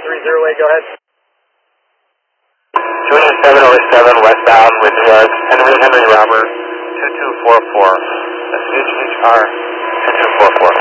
30 go ahead. 2707 westbound with Henry Robber 2244. That's HHR 2244.